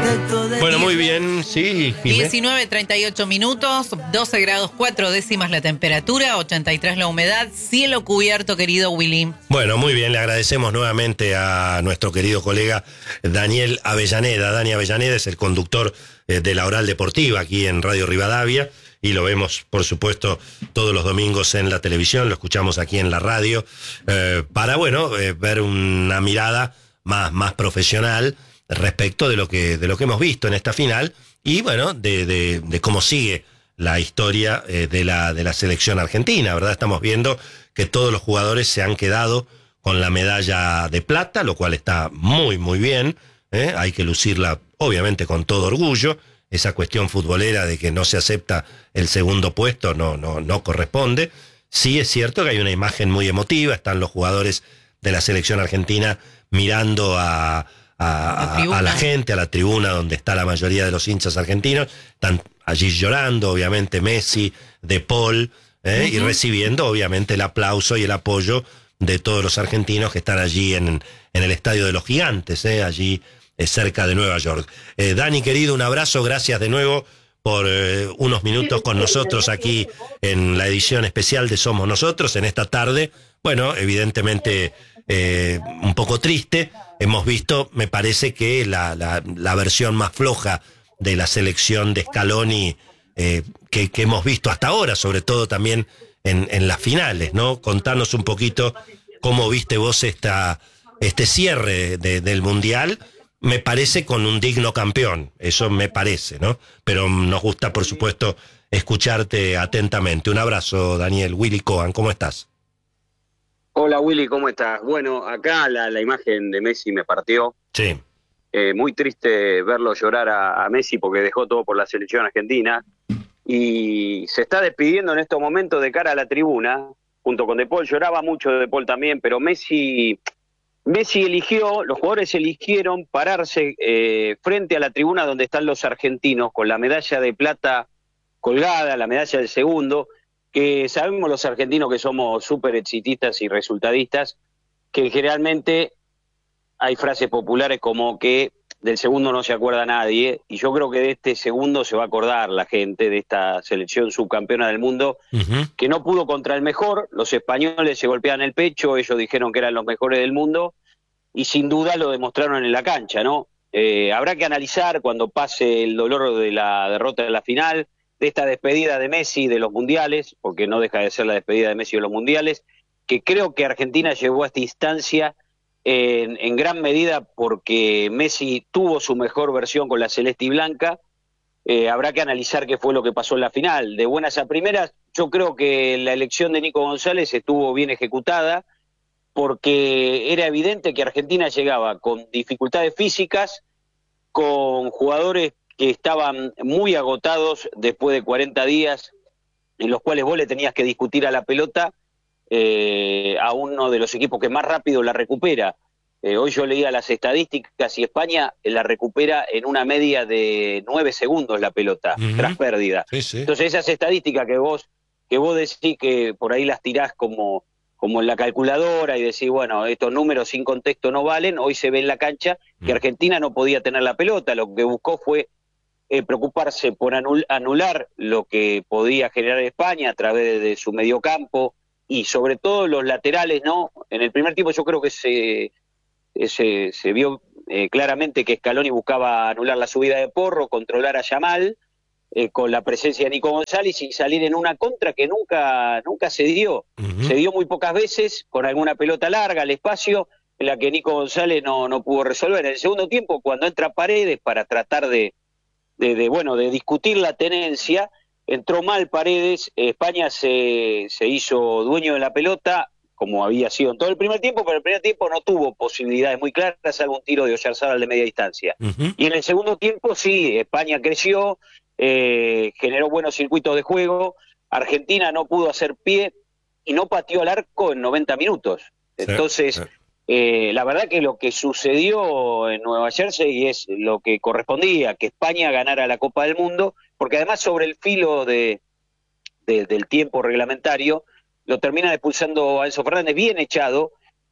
Bueno, muy bien, sí. 19:38 minutos, 12 grados 4 décimas la temperatura, 83 la humedad, cielo cubierto, querido Willy. Bueno, muy bien, le agradecemos nuevamente a nuestro querido colega Daniel Avellaneda. Dani Avellaneda es el conductor de La Oral Deportiva aquí en Radio Rivadavia y lo vemos, por supuesto, todos los domingos en la televisión, lo escuchamos aquí en la radio, para, ver una mirada más profesional respecto de lo que hemos visto en esta final y bueno, de cómo sigue la historia de la selección argentina, ¿verdad? Estamos viendo que todos los jugadores se han quedado con la medalla de plata, lo cual está muy, muy bien, ¿eh? Hay que lucirla, obviamente, con todo orgullo. Esa cuestión futbolera de que no se acepta el segundo puesto no corresponde. Sí es cierto que hay una imagen muy emotiva, están los jugadores de la selección argentina mirando a la gente, a la tribuna donde está la mayoría de los hinchas argentinos, están allí llorando, obviamente, Messi, De Paul, y recibiendo, obviamente, el aplauso y el apoyo de todos los argentinos que están allí en el Estadio de los Gigantes, allí cerca de Nueva York. Dani, querido, un abrazo, gracias de nuevo por unos minutos con nosotros aquí en la edición especial de Somos Nosotros en esta tarde. Bueno, evidentemente un poco triste. Hemos visto, me parece que la versión más floja de la selección de Scaloni que hemos visto hasta ahora, sobre todo también en las finales, ¿no? Contanos un poquito cómo viste vos este cierre del Mundial. Me parece con un digno campeón, eso me parece, ¿no? Pero nos gusta, por supuesto, escucharte atentamente. Un abrazo, Daniel. Willy Cohen, ¿cómo estás? Hola Willy, ¿cómo estás? Bueno, acá la imagen de Messi me partió. Sí. Muy triste verlo llorar a Messi porque dejó todo por la selección argentina y se está despidiendo en estos momentos de cara a la tribuna, junto con De Paul. Lloraba mucho De Paul también, pero Messi eligió, los jugadores eligieron pararse frente a la tribuna donde están los argentinos con la medalla de plata colgada, la medalla del segundo, que sabemos los argentinos que somos súper exitistas y resultadistas, que generalmente hay frases populares como que del segundo no se acuerda nadie, y yo creo que de este segundo se va a acordar la gente de esta selección subcampeona del mundo, que no pudo contra el mejor. Los españoles se golpeaban el pecho, ellos dijeron que eran los mejores del mundo, y sin duda lo demostraron en la cancha, ¿no? Habrá que analizar cuando pase el dolor de la derrota de la final, de esta despedida de Messi de los mundiales, porque no deja de ser la despedida de Messi de los mundiales, que creo que Argentina llegó a esta instancia en gran medida porque Messi tuvo su mejor versión con la celeste y blanca. Habrá que analizar qué fue lo que pasó en la final. De buenas a primeras, yo creo que la elección de Nico González estuvo bien ejecutada, porque era evidente que Argentina llegaba con dificultades físicas, con jugadores que estaban muy agotados después de 40 días, en los cuales vos le tenías que discutir a la pelota a uno de los equipos que más rápido la recupera. Hoy yo leía las estadísticas y España la recupera en una media de 9 segundos la pelota, tras pérdida. Sí, sí. Entonces esas estadísticas que vos decís que por ahí las tirás como en la calculadora y decís, bueno, estos números sin contexto no valen, hoy se ve en la cancha que Argentina no podía tener la pelota. Lo que buscó fue preocuparse por anular lo que podía generar España a través de su mediocampo y sobre todo los laterales, ¿no? En el primer tiempo yo creo que se vio claramente que Scaloni buscaba anular la subida de Porro, controlar a Yamal, con la presencia de Nico González y salir en una contra que nunca se dio. Se dio muy pocas veces, con alguna pelota larga al espacio, en la que Nico González no pudo resolver. En el segundo tiempo, cuando entra Paredes para tratar de discutir la tenencia, entró mal Paredes. España se hizo dueño de la pelota, como había sido en todo el primer tiempo, pero el primer tiempo no tuvo posibilidades muy claras, salvo un tiro de Oyarzabal de media distancia. Y en el segundo tiempo sí, España creció, generó buenos circuitos de juego. Argentina no pudo hacer pie y no pateó al arco en 90 minutos. Entonces, la verdad que lo que sucedió en Nueva Jersey es lo que correspondía, que España ganara la Copa del Mundo, porque además sobre el filo del tiempo reglamentario lo terminan expulsando a Enzo Fernández, bien echado,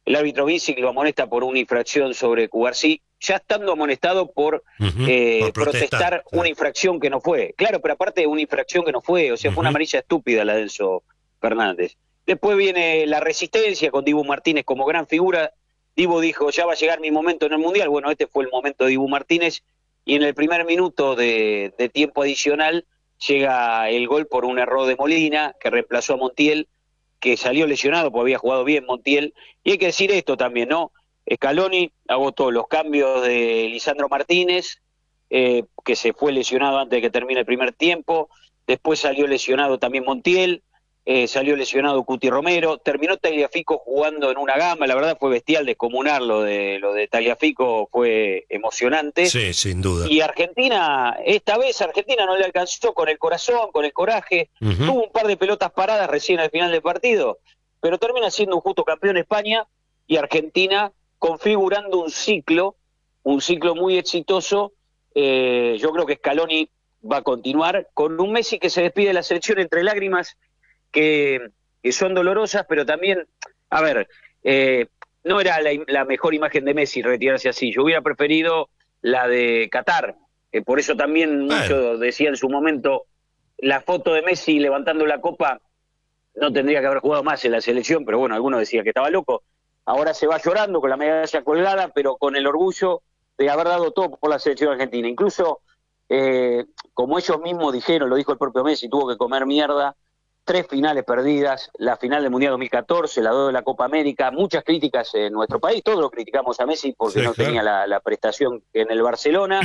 el árbitro Vincic lo amonesta por una infracción sobre Cubarsí, ya estando amonestado por por protestar una infracción que no fue. Claro, pero aparte de una infracción que no fue, o sea, fue una amarilla estúpida la de Enzo Fernández. Después viene la Resistencia con Dibu Martínez como gran figura. Dibu dijo, ya va a llegar mi momento en el Mundial. Bueno, este fue el momento de Dibu Martínez, y en el primer minuto de tiempo adicional llega el gol por un error de Molina, que reemplazó a Montiel, que salió lesionado porque había jugado bien Montiel. Y hay que decir esto también, ¿no? Scaloni agotó los cambios de Lisandro Martínez, que se fue lesionado antes de que termine el primer tiempo. Después salió lesionado también Montiel, salió lesionado Cuti Romero. Terminó Tagliafico jugando en una gama, la verdad fue bestial, descomunal lo de Tagliafico, fue emocionante. Sí, sin duda. Y Argentina, esta vez Argentina no le alcanzó con el corazón, con el coraje. Tuvo un par de pelotas paradas recién al final del partido, pero termina siendo un justo campeón España, y Argentina configurando un ciclo muy exitoso. Yo creo que Scaloni va a continuar con un Messi que se despide de la selección entre lágrimas que son dolorosas, pero también, a ver, no era la mejor imagen de Messi retirarse así. Yo hubiera preferido la de Qatar, por eso también muchos decían en su momento, la foto de Messi levantando la copa no tendría que haber jugado más en la selección, pero bueno, algunos decían que estaba loco. Ahora se va llorando con la medalla colgada, pero con el orgullo de haber dado todo por la selección argentina. Incluso, como ellos mismos dijeron, lo dijo el propio Messi, tuvo que comer mierda, 3 finales perdidas, la final del Mundial 2014, la 2 de la Copa América, muchas críticas en nuestro país, todos lo criticamos a Messi porque no tenía la prestación en el Barcelona,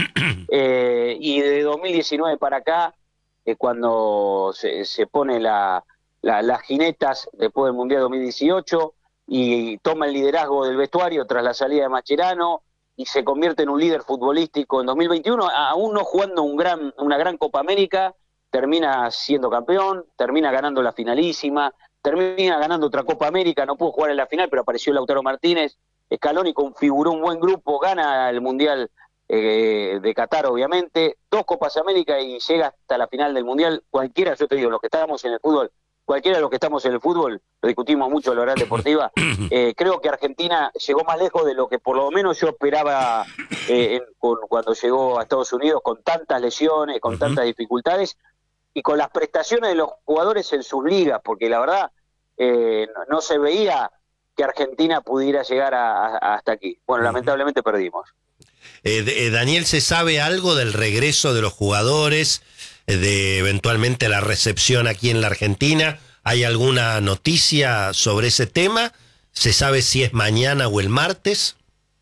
y de 2019 para acá, cuando se pone las jinetas después del Mundial 2018, y toma el liderazgo del vestuario tras la salida de Mascherano, y se convierte en un líder futbolístico en 2021, aún no jugando una gran Copa América, termina siendo campeón, termina ganando la finalísima, termina ganando otra Copa América, no pudo jugar en la final, pero apareció Lautaro Martínez. Scaloni configuró un buen grupo, gana el Mundial de Qatar, obviamente, 2 Copas América y llega hasta la final del Mundial. Cualquiera, yo te digo, los que estábamos en el fútbol, cualquiera de los que estamos en el fútbol, lo discutimos mucho en la Oral Deportiva, creo que Argentina llegó más lejos de lo que por lo menos yo esperaba cuando llegó a Estados Unidos, con tantas lesiones, con tantas dificultades, y con las prestaciones de los jugadores en sus ligas, porque la verdad no se veía que Argentina pudiera llegar hasta aquí. Bueno, lamentablemente perdimos. Daniel, ¿se sabe algo del regreso de los jugadores, de eventualmente la recepción aquí en la Argentina? ¿Hay alguna noticia sobre ese tema? ¿Se sabe si es mañana o el martes?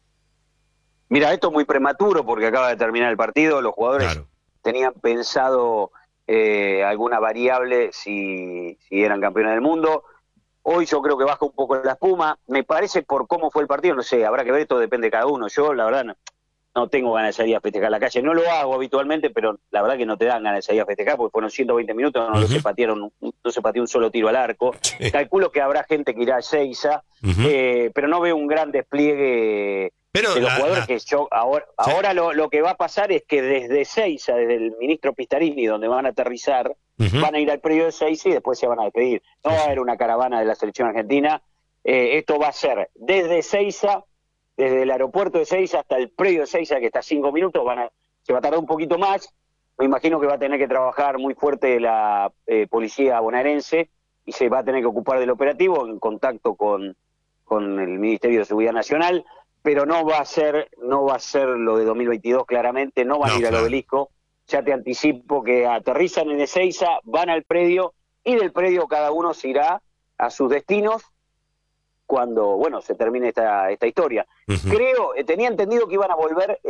Mira, esto es muy prematuro porque acaba de terminar el partido, los jugadores tenían pensado alguna variable si eran campeones del mundo. Hoy yo creo que baja un poco la espuma, me parece, por cómo fue el partido, no sé, habrá que ver, esto depende de cada uno. Yo la verdad no tengo ganas de salir a festejar a la calle, no lo hago habitualmente, pero la verdad que no te dan ganas de salir a festejar porque fueron 120 minutos, no se pateó un solo tiro al arco. Calculo que habrá gente que irá a Ezeiza, pero no veo un gran despliegue de los jugadores. Que yo ahora lo que va a pasar es que desde Ezeiza, desde el ministro Pistarini, donde van a aterrizar, van a ir al predio de Ezeiza y después se van a despedir. No va a haber una caravana de la selección argentina, esto va a ser desde Ezeiza, desde el aeropuerto de Ezeiza hasta el predio de Ezeiza, que está a 5 minutos, se va a tardar un poquito más. Me imagino que va a tener que trabajar muy fuerte la policía bonaerense y se va a tener que ocupar del operativo en contacto con el Ministerio de Seguridad Nacional, pero no va a ser lo de 2022, claramente, no van a ir al obelisco. Ya te anticipo que aterrizan en Ezeiza, van al predio y del predio cada uno se irá a sus destinos cuando, se termine esta historia. Creo, tenía entendido que iban a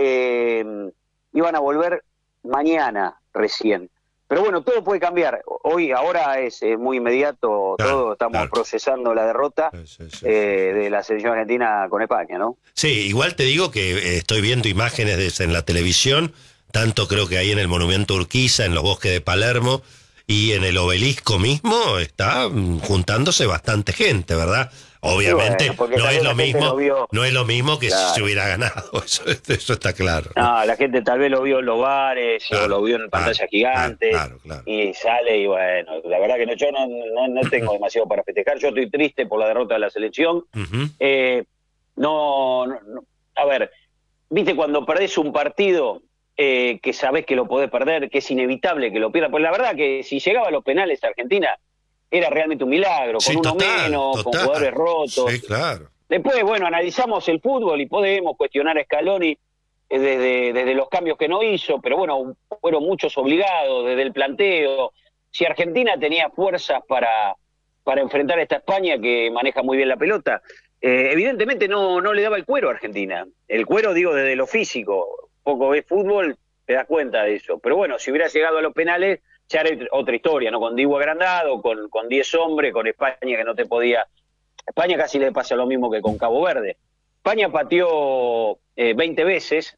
volver mañana recién. Pero bueno, todo puede cambiar. Ahora es muy inmediato, estamos procesando la derrota de la selección argentina con España, ¿no? Sí, igual te digo que estoy viendo imágenes en la televisión, tanto creo que ahí en el Monumento Urquiza, en los bosques de Palermo, y en el obelisco mismo está juntándose bastante gente, ¿verdad? Obviamente no es lo mismo que si se hubiera ganado, eso está claro. No, la gente tal vez lo vio en los bares o lo vio en pantalla gigante y sale y la verdad que yo no tengo demasiado para festejar. Yo estoy triste por la derrota de la selección. A ver, viste cuando perdés un partido que sabés que lo podés perder, que es inevitable que lo pierdas, pues la verdad que si llegaba a los penales Argentina era realmente un milagro, Sí, con uno total, menos, con jugadores rotos. Sí, claro. Después, bueno, analizamos el fútbol y podemos cuestionar a Scaloni desde los cambios que no hizo, pero bueno, fueron muchos obligados desde el planteo. Si Argentina tenía fuerzas para enfrentar a esta España que maneja muy bien la pelota, evidentemente no le daba el cuero a Argentina. El cuero, digo, desde lo físico. Poco ves fútbol, te das cuenta de eso. Pero bueno, si hubiera llegado a los penales, ya era otra historia, ¿no? Con Diego agrandado, con 10 hombres, con España que no te podía... España casi le pasa lo mismo que con Cabo Verde. España pateó 20 veces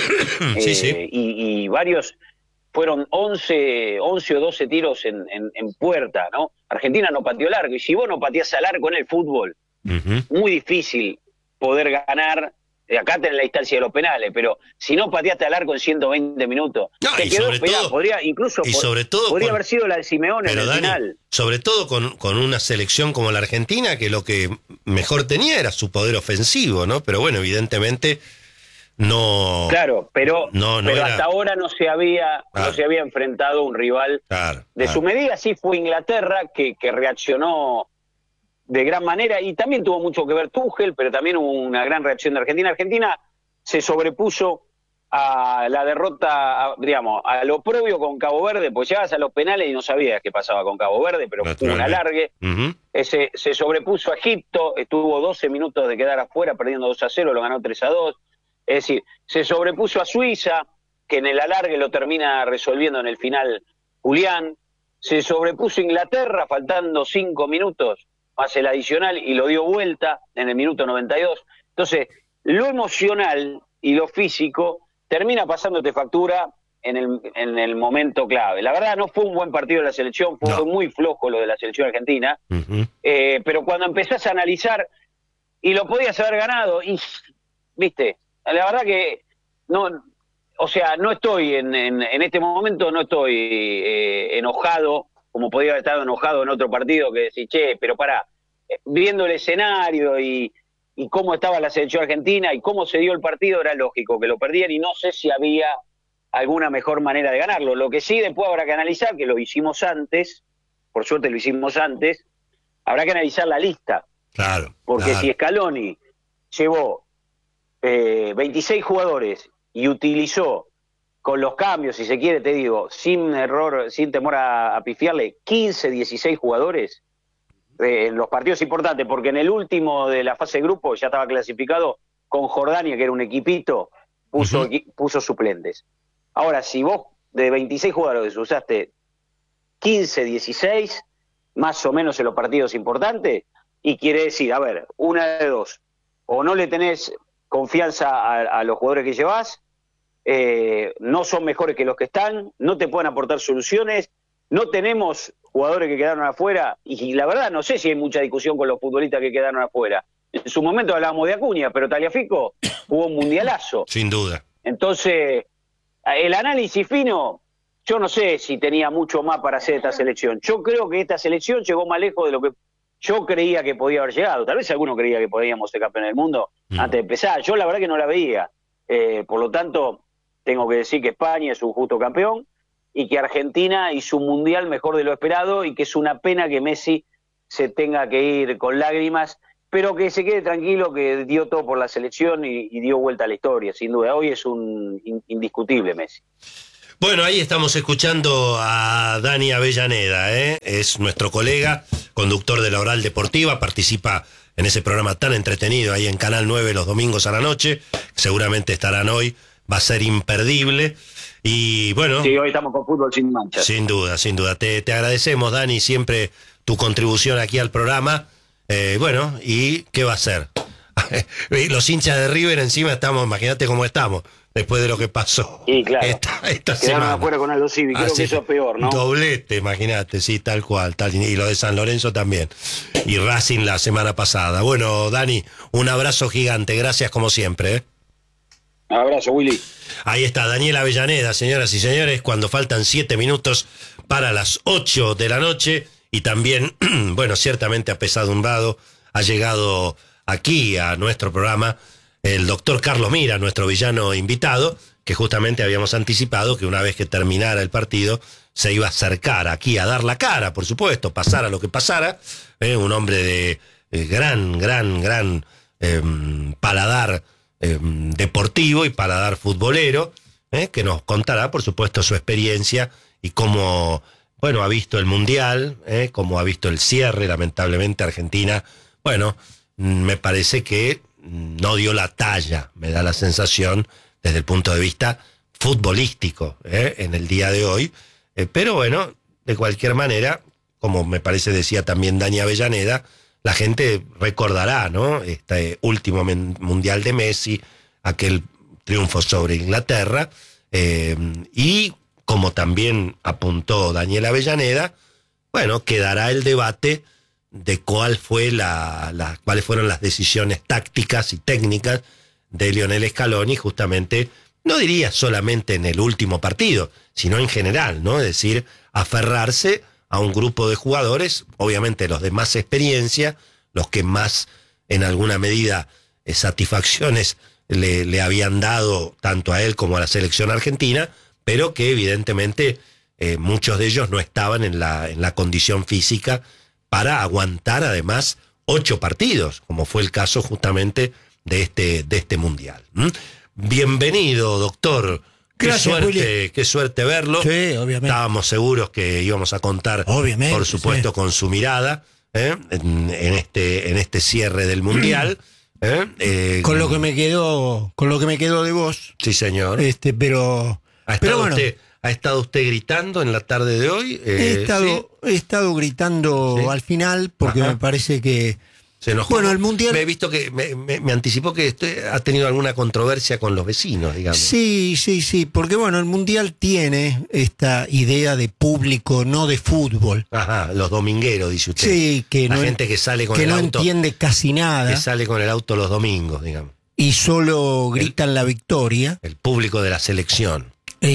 Sí. y varios... Fueron 11 o 12 tiros en puerta, ¿no? Argentina no pateó largo, y si vos no pateás al arco en el fútbol, muy difícil poder ganar. Acá tenés la instancia de los penales, pero si no pateaste al arco en 120 minutos, te quedó pegado. Podría haber sido la de Simeone en el final. Sobre todo con una selección como la Argentina, que lo que mejor tenía era su poder ofensivo, ¿no? Pero bueno, evidentemente... No. Claro, pero era... hasta ahora no se había enfrentado a un rival de su medida. Sí fue Inglaterra que reaccionó de gran manera, y también tuvo mucho que ver Tuchel, pero también hubo una gran reacción de Argentina. Argentina se sobrepuso a la derrota, digamos, a lo previo con Cabo Verde, pues llegabas a los penales y no sabías qué pasaba con Cabo Verde, pero hubo un alargue. Se sobrepuso a Egipto, estuvo 12 minutos de quedar afuera, perdiendo 2-0, lo ganó 3-2. Es decir, se sobrepuso a Suiza, que en el alargue lo termina resolviendo en el final Julián. Se sobrepuso a Inglaterra, faltando 5 minutos más el adicional, y lo dio vuelta en el minuto 92. Entonces, lo emocional y lo físico termina pasándote factura en el momento clave. La verdad, no fue un buen partido de la selección, fue muy flojo lo de la selección argentina, pero cuando empezás a analizar, y lo podías haber ganado, y, viste... La verdad que no estoy en este momento, no estoy enojado, como podría haber estado enojado en otro partido, que decís, pero pará, viendo el escenario y cómo estaba la selección argentina y cómo se dio el partido, era lógico que lo perdían, y no sé si había alguna mejor manera de ganarlo. Lo que sí después habrá que analizar, que lo hicimos antes, por suerte lo hicimos antes, habrá que analizar la lista. Claro. Porque si Scaloni llevó 26 jugadores y utilizó con los cambios, si se quiere, te digo, sin error, sin temor a pifiarle, 15, 16 jugadores en los partidos importantes, porque en el último de la fase de grupo ya estaba clasificado con Jordania, que era un equipito, puso suplentes. Ahora, si vos de 26 jugadores usaste 15, 16, más o menos en los partidos importantes, y quiere decir, a ver, una de dos, o no le tenés confianza a los jugadores que llevas, no son mejores que los que están, no te pueden aportar soluciones, no tenemos jugadores que quedaron afuera, y la verdad no sé si hay mucha discusión con los futbolistas que quedaron afuera. En su momento hablábamos de Acuña, pero Tagliafico jugó un mundialazo. Sin duda. Entonces, el análisis fino, yo no sé si tenía mucho más para hacer esta selección. Yo creo que esta selección llegó más lejos de lo que yo creía que podía haber llegado. Tal vez alguno creía que podíamos ser campeones del mundo antes de empezar. Yo la verdad que no la veía. Por lo tanto, tengo que decir que España es un justo campeón y que Argentina hizo un mundial mejor de lo esperado, y que es una pena que Messi se tenga que ir con lágrimas, pero que se quede tranquilo, que dio todo por la selección y dio vuelta a la historia, sin duda. Hoy es un indiscutible Messi. Bueno, ahí estamos escuchando a Dani Avellaneda, es nuestro colega, conductor de La Oral Deportiva, participa en ese programa tan entretenido ahí en Canal 9 los domingos a la noche, seguramente estarán hoy, va a ser imperdible, y bueno... Sí, hoy estamos con Fútbol Sin Manchas. Sin duda, sin duda. Te agradecemos, Dani, siempre tu contribución aquí al programa, bueno, ¿y qué va a ser? Los hinchas de River encima estamos, imagínate cómo estamos, después de lo que pasó. Y claro, esta semana. Afuera con Aldo Civi, creo que eso es peor, ¿no? Doblete, imagínate, sí, tal cual, y lo de San Lorenzo también. Y Racing la semana pasada. Bueno, Dani, un abrazo gigante, gracias como siempre. Un abrazo, Willy. Ahí está, Daniel Avellaneda, señoras y señores, cuando faltan 7 minutos para las 8 de la noche, y también, bueno, ciertamente apesadumbrado, ha llegado aquí a nuestro programa el doctor Carlos Mira, nuestro villano invitado, que justamente habíamos anticipado que una vez que terminara el partido se iba a acercar aquí a dar la cara, por supuesto, pasara lo que pasara, un hombre de gran paladar deportivo y paladar futbolero, que nos contará, por supuesto, su experiencia y cómo, bueno, ha visto el Mundial, cómo ha visto el cierre. Lamentablemente Argentina, bueno, me parece que no dio la talla, me da la sensación, desde el punto de vista futbolístico, en el día de hoy. Pero bueno, de cualquier manera, como me parece decía también Dani Avellaneda, la gente recordará, ¿no?, este último Mundial de Messi, aquel triunfo sobre Inglaterra, y como también apuntó Daniel Avellaneda, bueno, quedará el debate de cuáles fueron las decisiones tácticas y técnicas de Lionel Scaloni, justamente, no diría solamente en el último partido, sino en general, ¿no? Es decir, aferrarse a un grupo de jugadores, obviamente los de más experiencia, los que más, en alguna medida, satisfacciones le habían dado tanto a él como a la selección argentina, pero que evidentemente muchos de ellos no estaban en la condición física para aguantar además 8 partidos, como fue el caso justamente de este Mundial. Bienvenido, doctor. Gracias, qué suerte verlo. Sí, obviamente. Estábamos seguros que íbamos a contar, obviamente, por supuesto, sí, con su mirada en este cierre del Mundial. Con lo que me quedó de vos. Sí, señor. Pero bueno, ¿Ha estado usted gritando en la tarde de hoy? He estado gritando, sí, al final, porque me parece que se enojó. Bueno, el Mundial... Me he visto que me anticipó que ha tenido alguna controversia con los vecinos, digamos. Sí, porque bueno, el Mundial tiene esta idea de público, no de fútbol. Ajá, los domingueros, dice usted. Sí, que la gente que sale con el auto. Que no entiende casi nada. Que sale con el auto los domingos, digamos. Y solo gritan la victoria. El público de la selección.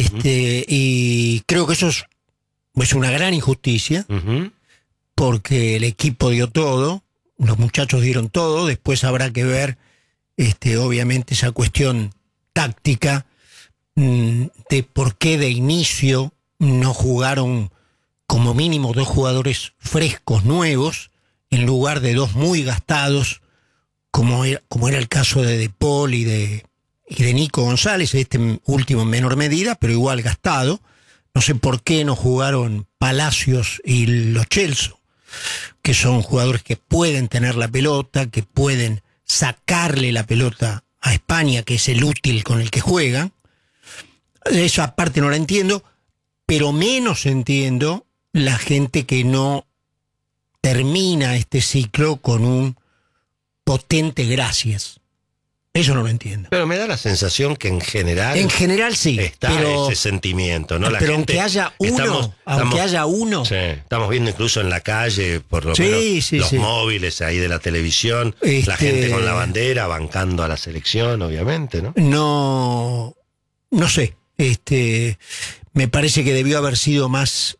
Y creo que eso es una gran injusticia, porque el equipo dio todo. Los muchachos dieron todo, después habrá que ver, obviamente, esa cuestión táctica de por qué de inicio no jugaron como mínimo 2 jugadores frescos, nuevos, en lugar de 2 muy gastados, como era el caso de Paul y de Nico González, último en menor medida, pero igual gastado. No sé por qué no jugaron Palacios y Lo Celso, que son jugadores que pueden tener la pelota, que pueden sacarle la pelota a España, que es el útil con el que juegan. Esa parte no la entiendo, pero menos entiendo la gente que no termina este ciclo con un potente gracias. Eso no lo entiendo. Pero me da la sensación que en general... En general sí. Está ese sentimiento, ¿no? La pero gente, aunque haya uno... Sí, estamos viendo incluso en la calle, por lo menos, los móviles ahí de la televisión, la gente con la bandera, bancando a la selección, obviamente, ¿no? No sé. Me parece que debió haber sido más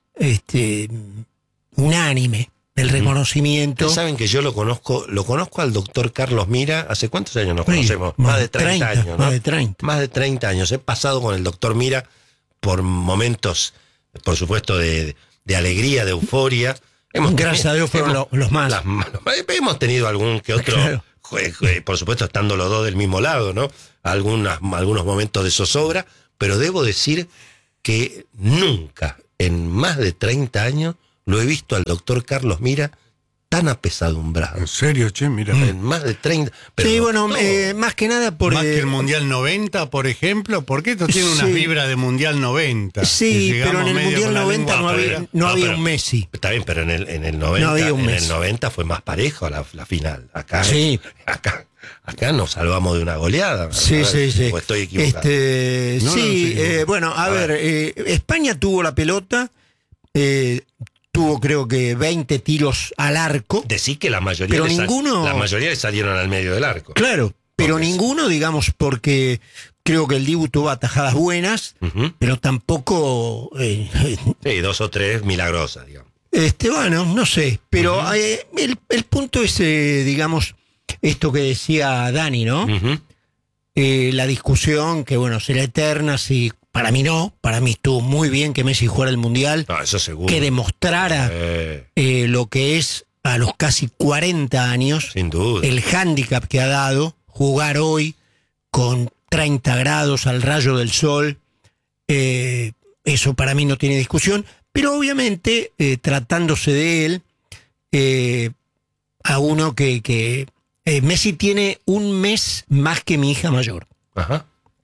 unánime el reconocimiento. Ustedes saben que yo lo conozco al doctor Carlos Mira. ¿Hace cuántos años nos conocemos? Más de 30 años, ¿no? Más de 30 años. He pasado con el doctor Mira por momentos, por supuesto, de alegría, de euforia. Gracias a Dios fueron los más. Hemos tenido algún que otro, claro, por supuesto, estando los dos del mismo lado, ¿no? Algunos momentos de zozobra, pero debo decir que nunca, en más de 30 años, lo he visto al doctor Carlos Mira tan apesadumbrado. ¿En serio, che? Mira. En más de 30... Pero sí, bueno, más que nada por... Más que el Mundial 90, por ejemplo, porque esto tiene unas vibras de Mundial 90. Sí, pero en el Mundial 90 no había un Messi. Está bien, pero en el 90, no había un Messi. En el 90 fue más parejo la final. Acá nos salvamos de una goleada. Sí. ¿O estoy equivocado? Bueno, a ver, España tuvo la pelota... tuvo creo que 20 tiros al arco. Decí que la mayoría le salieron al medio del arco. Claro, pero ninguno, digamos, porque creo que el Dibu tuvo atajadas buenas, pero tampoco... sí, 2 o 3 milagrosas, digamos. Bueno, no sé, pero el punto es, digamos, esto que decía Dani, ¿no? Ujú. La discusión, que bueno, será eterna, si para mí no, para mí estuvo muy bien que Messi jugara el Mundial, No, eso seguro. que demostrara lo que es a los casi 40 años, Sin duda. el hándicap que ha dado jugar hoy con 30 grados al rayo del sol. Eso para mí no tiene discusión, pero obviamente tratándose de él, a uno que Messi tiene un mes más que mi hija mayor. Ajá.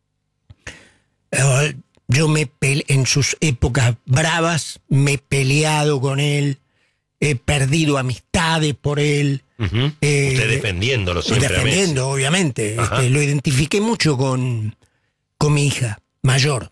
Yo en sus épocas bravas me he peleado con él, he perdido amistades por él. Ujú. Usted defendiéndolo siempre. Defendiendo, obviamente. Ajá. Lo identifiqué mucho con mi hija mayor.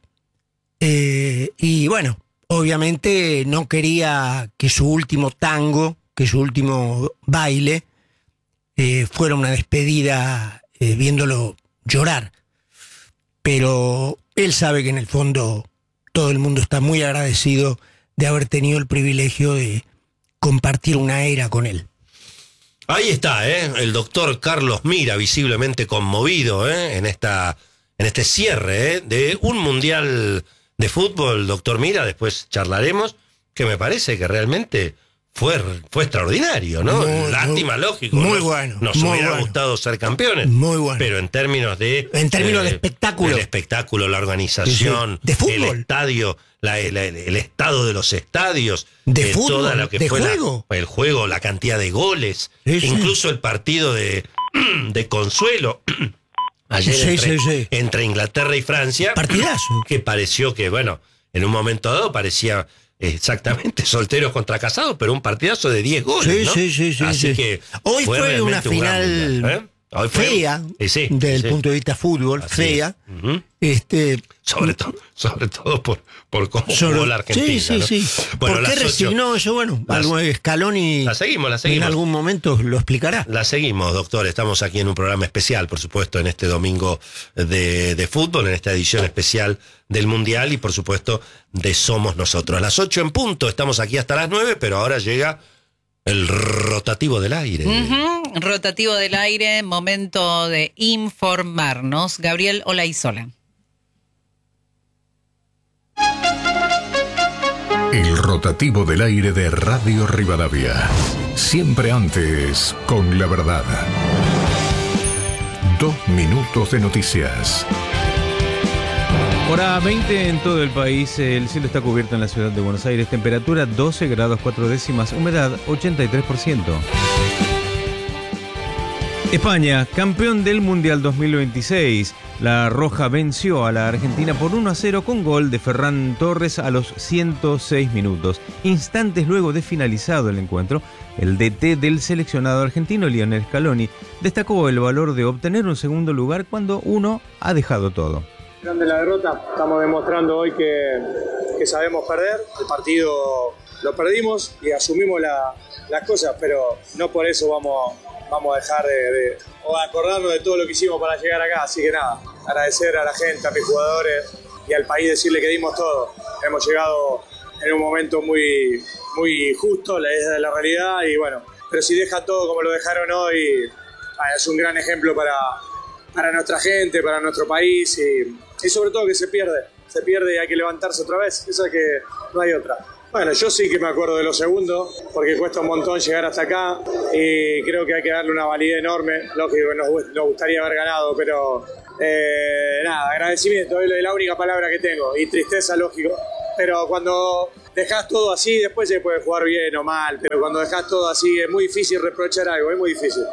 Y bueno, obviamente no quería que su último tango, que su último baile, fuera una despedida viéndolo llorar. Pero él sabe que en el fondo todo el mundo está muy agradecido de haber tenido el privilegio de compartir una era con él. Ahí está, el doctor Carlos Mira, visiblemente conmovido en este cierre de un mundial de fútbol, doctor Mira. Después charlaremos, que me parece que realmente fue extraordinario, ¿no? Lástima, lógico. Muy bueno. Nos muy hubiera bueno. gustado ser campeones. Muy bueno. Pero en términos de espectáculo. el espectáculo, la organización, de fútbol. el estadio, el estado de los estadios, De fútbol, toda lo que de fue juego. el juego, la cantidad de goles, Sí, sí. incluso el partido de consuelo ayer Sí. entre Inglaterra y Francia, Partidazo. que pareció que, bueno, en un momento dado parecía exactamente solteros contra casados, pero un partidazo de 10 goles, Sí, ¿no? sí. Así que hoy fue una realmente un gran final mundial, ¿eh? Hoy fue- fea, sí, desde sí. el punto de vista fútbol, Así fea. es. Ujú. Sobre Sobre todo por cómo jugó la Argentina. Sí. ¿No? Bueno, ¿Por qué las 8 resignó eso? Bueno, algo Scaloni La seguimos. en algún momento lo explicará. La seguimos, doctor. Estamos aquí en un programa especial, por supuesto, en este domingo de fútbol, en esta edición especial del Mundial y, por supuesto, de Somos Nosotros. Las 8 en punto, estamos aquí hasta las 9, pero ahora llega el rotativo del aire. Ujú, rotativo del aire, momento de informarnos. Gabriel Olaizola. El rotativo del aire de Radio Rivadavia. Siempre antes con la verdad. 2 minutos de noticias. Hora 20 en todo el país, el cielo está cubierto en la ciudad de Buenos Aires, temperatura 12 grados 4 décimas, humedad 83%. España, campeón del Mundial 2026. La Roja venció a la Argentina por 1-0 con gol de Ferran Torres a los 106 minutos. Instantes luego de finalizado el encuentro, el DT del seleccionado argentino, Lionel Scaloni, destacó el valor de obtener un segundo lugar cuando uno ha dejado todo. Grande la derrota, estamos demostrando hoy que sabemos perder, el partido lo perdimos y asumimos las cosas, pero no por eso vamos a dejar o acordarnos de todo lo que hicimos para llegar acá, así que nada, agradecer a la gente, a mis jugadores y al país, decirle que dimos todo. Hemos llegado en un momento muy justo, es la realidad, y bueno, pero si dejan todo como lo dejaron hoy, es un gran ejemplo para nuestra gente, para nuestro país y sobre todo que se pierde y hay que levantarse otra vez, eso es que no hay otra. Bueno, yo sí que me acuerdo de los segundos, porque cuesta un montón llegar hasta acá y creo que hay que darle una validez enorme, lógico que nos gustaría haber ganado, pero nada, agradecimiento, es la única palabra que tengo, y tristeza, lógico, pero cuando dejás todo así, después se puede jugar bien o mal, pero cuando dejás todo así es muy difícil reprochar algo, es muy difícil.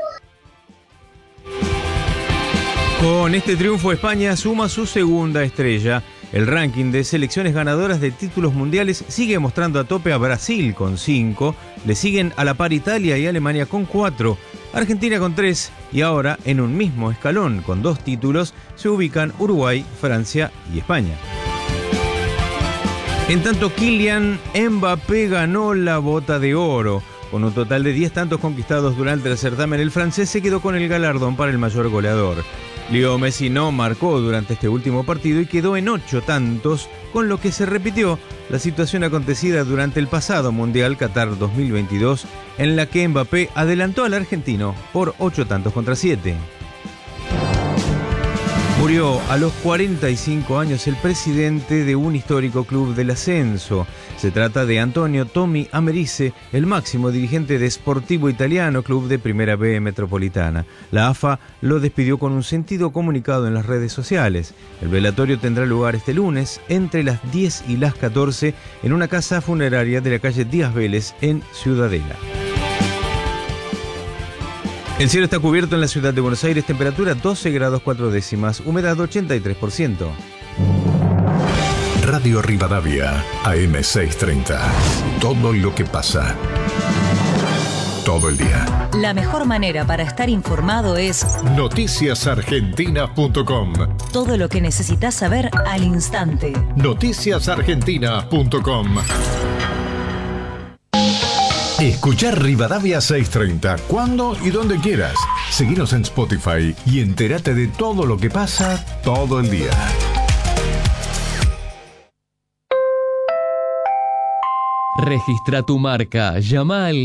Con este triunfo, España suma su segunda estrella. El ranking de selecciones ganadoras de títulos mundiales sigue mostrando a tope a Brasil con 5, le siguen a la par Italia y Alemania con 4, Argentina con 3 y ahora en un mismo escalón con 2 títulos se ubican Uruguay, Francia y España. En tanto, Kylian Mbappé ganó la Bota de Oro. Con un total de 10 tantos conquistados durante el certamen, el francés se quedó con el galardón para el mayor goleador. Leo Messi no marcó durante este último partido y quedó en 8 tantos, con lo que se repitió la situación acontecida durante el pasado Mundial Qatar 2022, en la que Mbappé adelantó al argentino por 8 tantos contra 7. Murió a los 45 años el presidente de un histórico club del ascenso. Se trata de Antonio Tommy Americe, el máximo dirigente de Sportivo Italiano, club de Primera B Metropolitana. La AFA lo despidió con un sentido comunicado en las redes sociales. El velatorio tendrá lugar este lunes entre las 10 y las 14 en una casa funeraria de la calle Díaz Vélez en Ciudadela. El cielo está cubierto en la ciudad de Buenos Aires, temperatura 12 grados 4 décimas, humedad 83%. Radio Rivadavia, AM630. Todo lo que pasa. Todo el día. La mejor manera para estar informado es noticiasargentina.com. Todo lo que necesitas saber al instante. Noticiasargentina.com. Escuchar Rivadavia 630 cuando y donde quieras. Seguinos en Spotify y entérate de todo lo que pasa todo el día. Registra tu marca. Llama al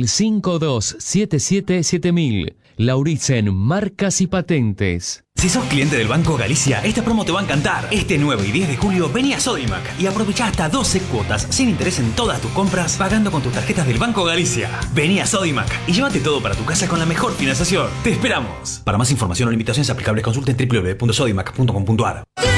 52777000. Lauritzen Marcas y Patentes. Si sos cliente del Banco Galicia, esta promo te va a encantar. Este 9 y 10 de julio vení a Sodimac y aprovechá hasta 12 cuotas sin interés en todas tus compras pagando con tus tarjetas del Banco Galicia. Vení a Sodimac y llévate todo para tu casa con la mejor financiación. ¡Te esperamos! Para más información o limitaciones aplicables consulten www.sodimac.com.ar.